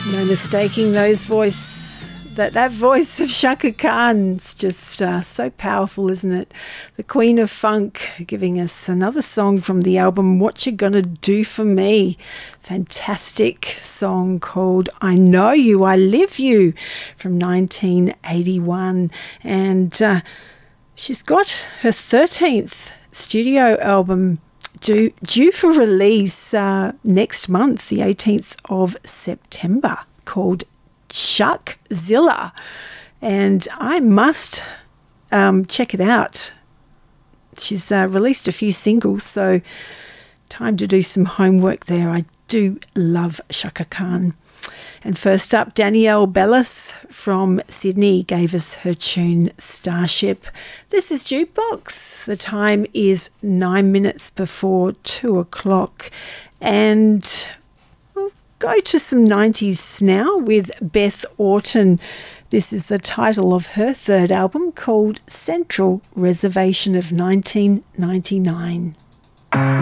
No mistaking that voice of Chaka Khan. It's just so powerful, isn't it? The Queen of Funk giving us another song from the album What You Gonna Do For Me. Fantastic song called I Know You, I Live You from 1981. And she's got her 13th studio album due for release next month, the 18th of September, called Chuckzilla, and I must check it out. She's released a few singles, so time to do some homework there. I do love Chaka Khan. And first up, Danielle Bellis from Sydney gave us her tune Starship. This is Jukebox. The time is 9 minutes before 2 o'clock, and we'll go to some 90s now with Beth Orton. This is the title of her third album called Central Reservation of 1999.